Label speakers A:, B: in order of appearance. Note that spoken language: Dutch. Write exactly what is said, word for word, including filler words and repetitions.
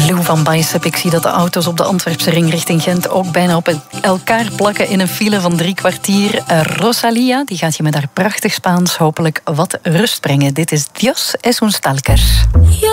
A: Lou van Bicep. Ik zie dat de auto's op de Antwerpse ring richting Gent ook bijna op elkaar plakken in een file van drie kwartier. Uh, Rosalia, die gaat je met haar prachtig Spaans hopelijk wat rust brengen. Dit is Dios es un stalker.